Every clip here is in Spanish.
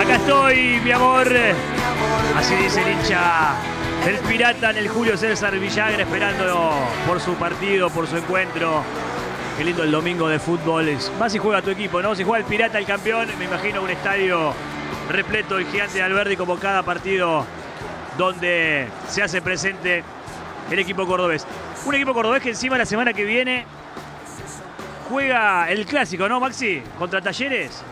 Acá estoy, mi amor. Así dice el hincha del Pirata en el Julio César Villagra, esperando por su partido, por su encuentro. Qué lindo el domingo de fútbol. Más si juega tu equipo, ¿no? Si juega el Pirata, el campeón, me imagino un estadio repleto, el Gigante de Alberdi, como cada partido donde se hace presente el equipo cordobés. Un equipo cordobés que encima la semana que viene juega el clásico, ¿no, Maxi? Contra Talleres.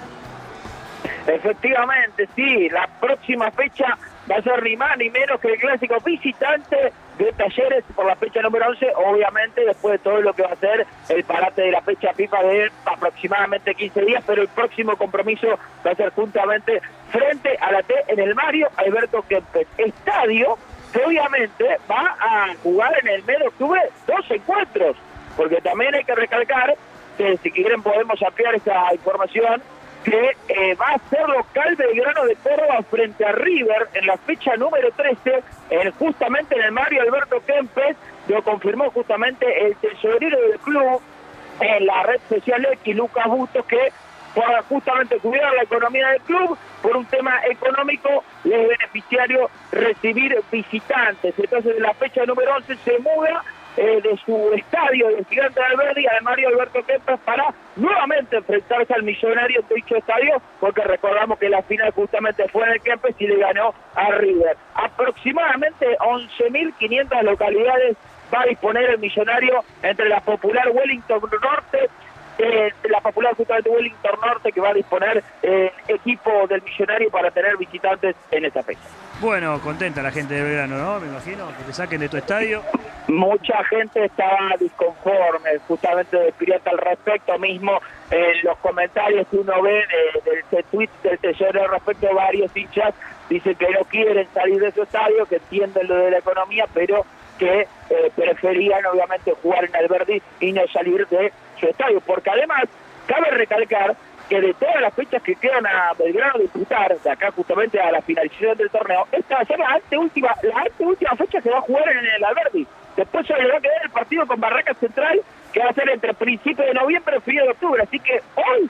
Efectivamente, sí. La próxima fecha va a ser ni más ni menos que el clásico visitante de Talleres por la fecha número 11, obviamente después de todo lo que va a ser el parate de la fecha FIFA de aproximadamente 15 días, pero el próximo compromiso va a ser juntamente frente a la T en el Mario Alberto Kempes, estadio que obviamente va a jugar en el mes de octubre 2 encuentros, porque también hay que recalcar que si quieren podemos ampliar esa información, que va a ser local Belgrano de Córdoba frente a River en la fecha número 13, justamente en el Mario Alberto Kempes. Lo confirmó justamente el tesorero del club en la red social X, Lucas Bustos, que para justamente cuidar la economía del club, por un tema económico, les es beneficiario recibir visitantes. Entonces, en la fecha número 11 se muda de su estadio, del Gigante de Alberdi, al Mario Alberto Kempes, para nuevamente enfrentarse al Millonario en dicho estadio, porque recordamos que la final justamente fue en el Kempes y le ganó a River. Aproximadamente 11.500 localidades va a disponer el Millonario entre la popular Wellington Norte, la popular justamente Wellington Norte, que va a disponer equipo del Millonario para tener visitantes en esta fecha. Bueno, contenta la gente de Belgrano, ¿no? Me imagino, que te saquen de tu estadio. Mucha gente estaba disconforme, justamente de Pirata al respecto, mismo en los comentarios que uno ve del tweet del tesorero respecto a varios hinchas, dicen que no quieren salir de su estadio, que entienden lo de la economía, pero que preferían obviamente jugar en Alberdi y no salir de su estadio, porque además cabe recalcar que de todas las fechas que quedan a Belgrano disputar, de acá justamente a la finalización del torneo, esta va a ser la anteúltima fecha que va a jugar en el Alberdi. Después se le va a quedar el partido con Barracas Central, que va a ser entre principios de noviembre y fin de octubre, así que hoy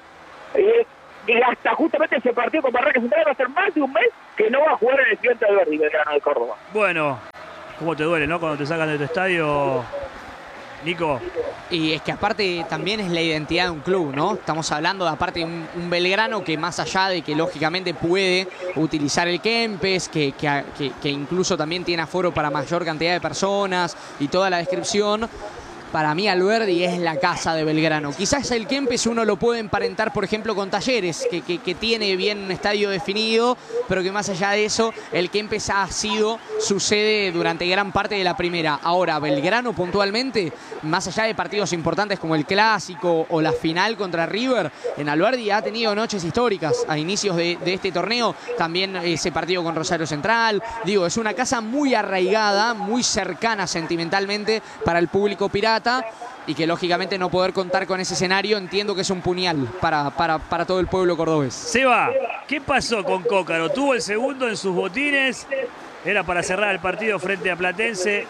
y hasta justamente ese partido con Barracas Central va a ser más de un mes que no va a jugar en el Gigante de Alberdi, Belgrano de Córdoba. Bueno, ¿cómo te duele, no? Cuando te sacan de tu estadio, Nico. Y es que aparte también es la identidad de un club, ¿no? Estamos hablando de aparte de un Belgrano que más allá de que lógicamente puede utilizar el Kempes, que incluso también tiene aforo para mayor cantidad de personas y toda la descripción. Para mí Alberdi es la casa de Belgrano. Quizás el Kempes uno lo puede emparentar, por ejemplo, con Talleres, que tiene bien un estadio definido, pero que más allá de eso, el Kempes ha sido su sede durante gran parte de la primera. Ahora, Belgrano puntualmente, más allá de partidos importantes como el Clásico o la final contra River, en Alberdi ha tenido noches históricas a inicios de este torneo. También ese partido con Rosario Central. Digo, es una casa muy arraigada, muy cercana sentimentalmente para el público pirata, y que lógicamente no poder contar con ese escenario entiendo que es un puñal para todo el pueblo cordobés. Seba, ¿qué pasó con Cócaro? Tuvo el segundo en sus botines, era para cerrar el partido frente a Platense,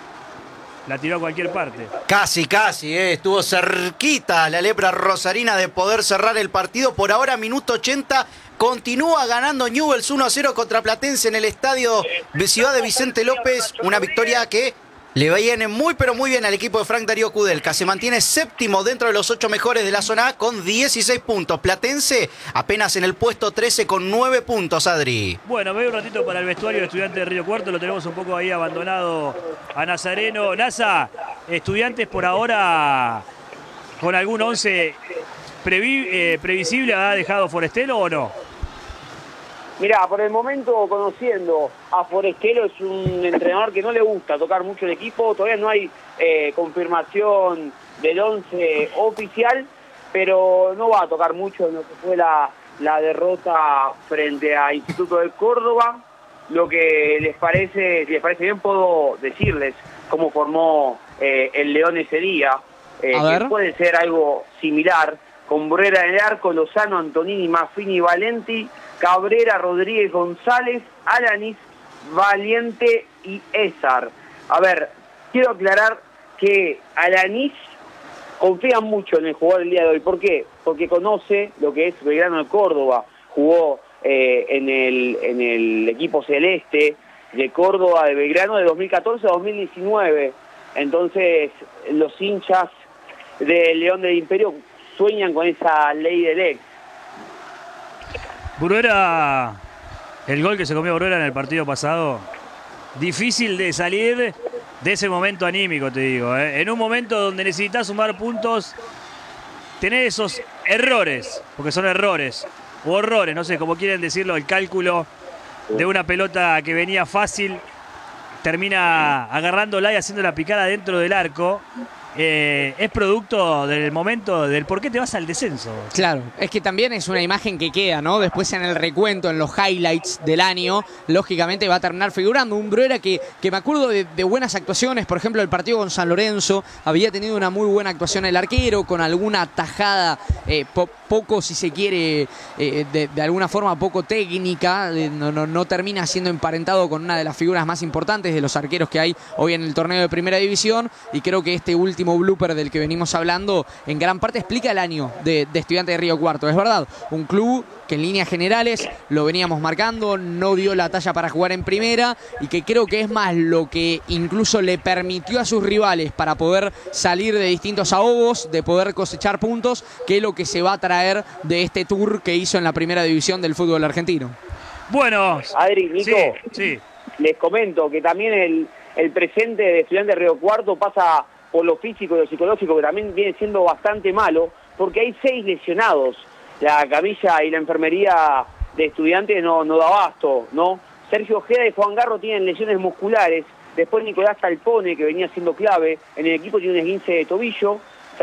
la tiró a cualquier parte. Casi, estuvo cerquita la lepra rosarina de poder cerrar el partido. Por ahora, minuto 80, continúa ganando Newell's 1-0 contra Platense en el estadio de Ciudad de Vicente López, una victoria que le viene muy pero muy bien al equipo de Frank Darío Kudelka. Se mantiene séptimo dentro de los 8 mejores de la zona A con 16 puntos. Platense apenas en el puesto 13 con 9 puntos, Adri. Bueno, me voy un ratito para el vestuario de Estudiantes de Río Cuarto. Lo tenemos un poco ahí abandonado a Nazareno. Nasa, Estudiantes por ahora con algún 11 previsible, ¿ha dejado Forestelo o no? Mirá, por el momento, conociendo a Forestelo, es un entrenador que no le gusta tocar mucho el equipo. Todavía no hay confirmación del 11 oficial, pero no va a tocar mucho en lo que fue la derrota frente a Instituto de Córdoba. Lo que les parece, si les parece bien, puedo decirles cómo formó el León ese día, que puede ser algo similar, con Borrera en el arco, Lozano, Antonini, Maffini, Valenti, Cabrera, Rodríguez, González, Alanis, Valiente y Ezar. A ver, quiero aclarar que Alanis confía mucho en el jugador del día de hoy. ¿Por qué? Porque conoce lo que es Belgrano de Córdoba. Jugó en el equipo celeste de Córdoba, de Belgrano, de 2014 a 2019. Entonces, los hinchas de León del Imperio sueñan con esa ley del ex. Bruera, el gol que se comió Bruera en el partido pasado, difícil de salir de ese momento anímico, te digo. En un momento donde necesitas sumar puntos, tener esos errores, porque son errores, o horrores, no sé, como quieren decirlo, el cálculo de una pelota que venía fácil, termina agarrándola y haciéndola picar adentro del arco. Es producto del momento del por qué te vas al descenso. Claro, es que también es una imagen que queda, ¿no? Después en el recuento, en los highlights del año, lógicamente va a terminar figurando un Bruera que me acuerdo de buenas actuaciones. Por ejemplo, el partido con San Lorenzo había tenido una muy buena actuación el arquero, con alguna tajada poco, si se quiere, de alguna forma poco técnica. No termina siendo emparentado con una de las figuras más importantes de los arqueros que hay hoy en el torneo de Primera División, y creo que este último blooper del que venimos hablando en gran parte explica el año de Estudiantes de Río Cuarto. Es verdad, un club que en líneas generales lo veníamos marcando, no dio la talla para jugar en primera, y que creo que es más lo que incluso le permitió a sus rivales para poder salir de distintos ahogos, de poder cosechar puntos, que lo que se va a traer de este tour que hizo en la Primera División del fútbol argentino. Bueno, Adri, Nico, sí. Les comento que también el presente de Estudiantes de Río Cuarto pasa por lo físico y lo psicológico, que también viene siendo bastante malo, porque hay 6 lesionados. La camilla y la enfermería de Estudiantes no da abasto, ¿no? Sergio Ojeda y Juan Garro tienen lesiones musculares. Después Nicolás Talpone, que venía siendo clave en el equipo, tiene un esguince de tobillo.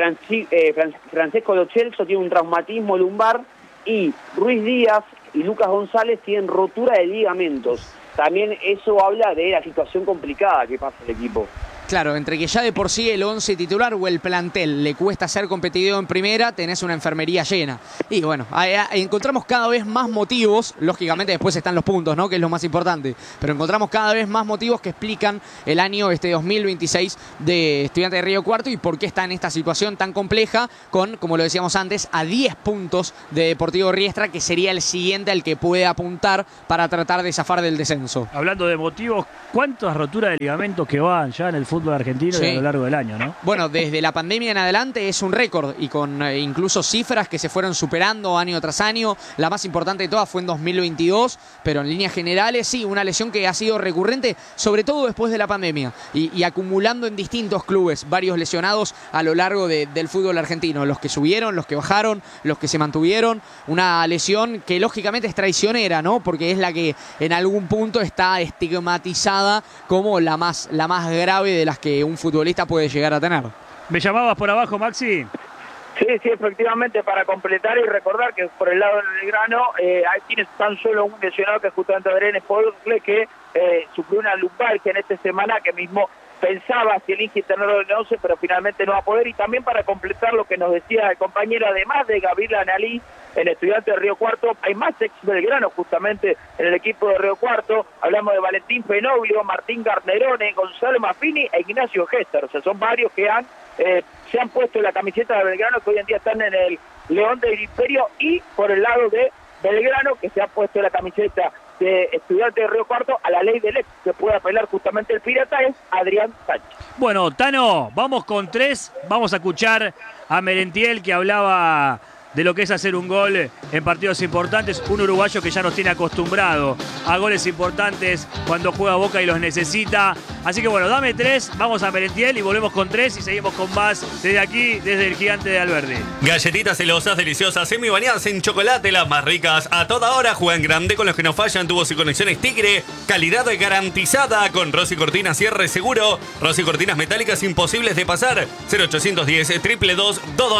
Francesco Lo Celso tiene un traumatismo lumbar. Y Ruiz Díaz y Lucas González tienen rotura de ligamentos. También eso habla de la situación complicada que pasa el equipo. Claro, entre que ya de por sí el 11 titular o el plantel le cuesta ser competitivo en primera, tenés una enfermería llena. Y bueno, encontramos cada vez más motivos, lógicamente después están los puntos, ¿no? Que es lo más importante, pero encontramos cada vez más motivos que explican el año 2026 de Estudiantes de Río Cuarto y por qué está en esta situación tan compleja con, como lo decíamos antes, a 10 puntos de Deportivo Riestra, que sería el siguiente al que puede apuntar para tratar de zafar del descenso. Hablando de motivos, ¿cuántas roturas de ligamentos que van ya en el fútbol argentino a lo largo del año, ¿no? Bueno, desde la pandemia en adelante es un récord, y con incluso cifras que se fueron superando año tras año. La más importante de todas fue en 2022, pero en líneas generales sí, una lesión que ha sido recurrente, sobre todo después de la pandemia, y acumulando en distintos clubes varios lesionados a lo largo del fútbol argentino, los que subieron, los que bajaron, los que se mantuvieron. Una lesión que lógicamente es traicionera, ¿no? Porque es la que en algún punto está estigmatizada como la más grave de las que un futbolista puede llegar a tener. ¿Me llamabas por abajo, Maxi? Sí, efectivamente, para completar y recordar que por el lado del Belgrano hay quienes tan solo un lesionado, que es justamente Adrián Spogle, que sufrió una lumbalgia en esta semana, que mismo pensaba si elige tenerlo en el 11, pero finalmente no va a poder. Y también para completar lo que nos decía el compañero, además de Gabriel Analí en Estudiantes de Río Cuarto, hay más ex Belgrano justamente en el equipo de Río Cuarto. Hablamos de Valentín Fenoglio, Martín Garnerone, Gonzalo Maffini e Ignacio Gester. O sea, son varios que se han puesto la camiseta de Belgrano, que hoy en día están en el León del Imperio. Y por el lado de Belgrano, que se ha puesto la camiseta de Estudiantes de Río Cuarto, a la ley del ex que puede apelar justamente el Pirata, es Adrián Sánchez. Bueno, Tano, vamos con 3. Vamos a escuchar a Merentiel, que hablaba de lo que es hacer un gol en partidos importantes. Un uruguayo que ya nos tiene acostumbrado a goles importantes cuando juega Boca y los necesita. Así que bueno, dame 3, vamos a Merentiel y volvemos con 3 y seguimos con más desde aquí, desde el Gigante de Alberdi. Galletitas celosas, deliciosas, semi-bañadas en chocolate, las más ricas. A toda hora juegan grande con los que no fallan. Tubos y conexiones Tigre, calidad garantizada con Rossi Cortinas, cierre seguro. Rossi Cortinas metálicas imposibles de pasar. 0810 222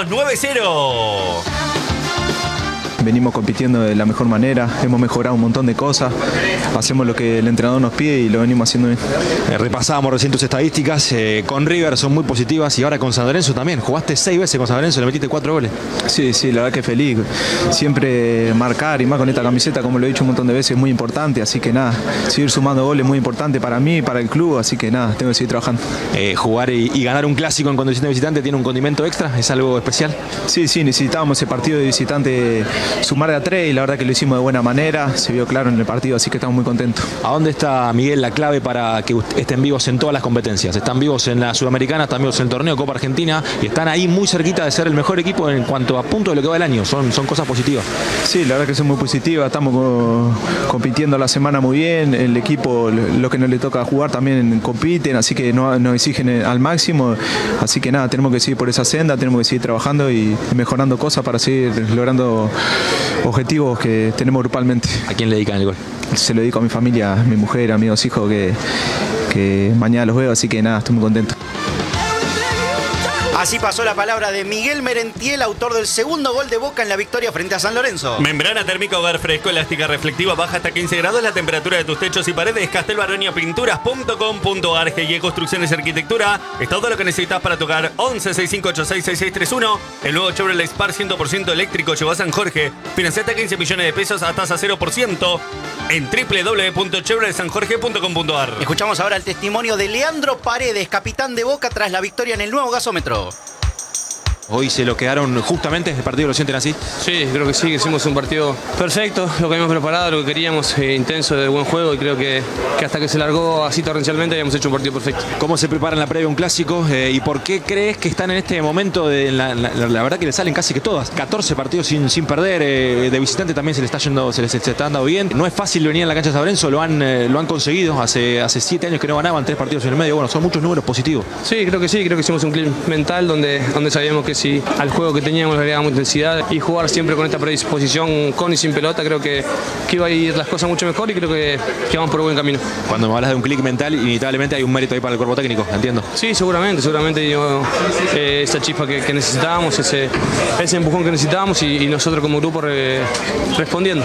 2290. Venimos compitiendo de la mejor manera, hemos mejorado un montón de cosas, hacemos lo que el entrenador nos pide y lo venimos haciendo bien. Repasábamos recién tus estadísticas, con River son muy positivas y ahora con San Lorenzo también. Jugaste 6 veces con San Lorenzo, le metiste 4 goles. Sí, la verdad que feliz. Siempre marcar y más con esta camiseta, como lo he dicho un montón de veces, es muy importante, así que nada, seguir sumando goles es muy importante para mí, para el club, así que nada, tengo que seguir trabajando. Jugar y ganar un clásico en condición de visitante tiene un condimento extra, ¿es algo especial? Sí, necesitábamos ese partido de visitante sumar de a 3 y la verdad que lo hicimos de buena manera, se vio claro en el partido, así que estamos muy contentos. ¿A dónde está, Miguel, la clave para que estén vivos en todas las competencias? Están vivos en la Sudamericana, están vivos en el torneo Copa Argentina y están ahí muy cerquita de ser el mejor equipo en cuanto a punto de lo que va del año. Son cosas positivas. Sí, la verdad que son muy positivas, estamos compitiendo la semana muy bien, el equipo, lo que nos le toca jugar también compiten, así que nos exigen al máximo, así que nada, tenemos que seguir por esa senda, tenemos que seguir trabajando y mejorando cosas para seguir logrando objetivos que tenemos grupalmente. ¿A quién le dedican el gol? Se lo dedico a mi familia, a mi mujer, a mis 2 hijos que mañana los veo, así que nada, estoy muy contento. Así pasó la palabra de Miguel Merentiel, autor del segundo gol de Boca en la victoria frente a San Lorenzo. Membrana térmica hogar fresco, elástica reflectiva, baja hasta 15 grados la temperatura de tus techos y paredes. Castelbaronia.pinturas.com.ar. GY Construcciones y Arquitectura. Es todo lo que necesitas para tu hogar. 11 6586 6631. El nuevo Chevrolet Spark 100% eléctrico llegó a San Jorge. Financiate 15 millones de pesos a tasa 0% en www.chevroletsanjorge.com.ar. Escuchamos ahora el testimonio de Leandro Paredes, capitán de Boca tras la victoria en el nuevo gasómetro. Hoy se lo quedaron justamente el partido, ¿lo sienten así? Sí, creo que sí, que hicimos un partido perfecto, lo que habíamos preparado, lo que queríamos, intenso, de buen juego, y creo que hasta que se largó así torrencialmente habíamos hecho un partido perfecto. ¿Cómo se preparan la previa a un clásico y por qué crees que están en este momento? La verdad que le salen casi que todas, 14 partidos sin perder, de visitante también se les está dando bien. No es fácil venir a la cancha de San Lorenzo, lo han conseguido, hace 7 años que no ganaban 3 partidos en el medio, bueno, son muchos números positivos. Sí, creo que hicimos un clip mental donde sabíamos que si al juego que teníamos le agregábamos intensidad y jugar siempre con esta predisposición con y sin pelota, creo que iba a ir las cosas mucho mejor y creo que vamos por buen camino. Cuando me hablas de un clic mental, inevitablemente hay un mérito ahí para el cuerpo técnico, ¿entiendo? Sí, seguramente esa chispa que necesitábamos, ese empujón que necesitábamos y nosotros como grupo respondiendo.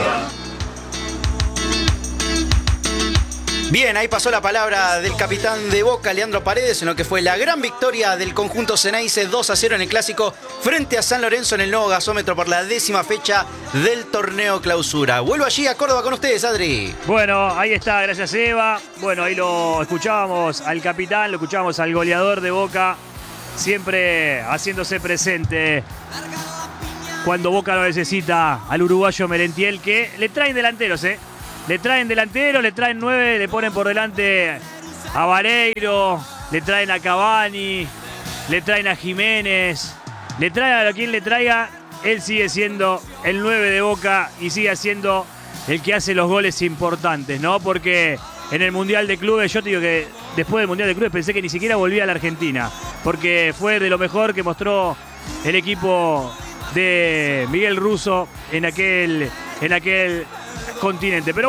Bien, ahí pasó la palabra del capitán de Boca, Leandro Paredes, en lo que fue la gran victoria del conjunto Ceneice 2-0 en el clásico frente a San Lorenzo en el nuevo gasómetro por la 10ª fecha del torneo clausura. Vuelvo allí a Córdoba con ustedes, Adri. Bueno, ahí está, gracias Eva. Bueno, ahí lo escuchábamos al capitán, lo escuchábamos al goleador de Boca, siempre haciéndose presente cuando Boca lo necesita, al uruguayo Merentiel, que le traen delanteros, Le traen delantero, le traen 9, le ponen por delante a Vareiro, le traen a Cavani, le traen a Jiménez, le traen a quien le traiga, él sigue siendo el 9 de Boca y sigue siendo el que hace los goles importantes, ¿no? Porque en el Mundial de Clubes, yo te digo que después del Mundial de Clubes pensé que ni siquiera volvía a la Argentina, porque fue de lo mejor que mostró el equipo de Miguel Russo en aquel continente. Pero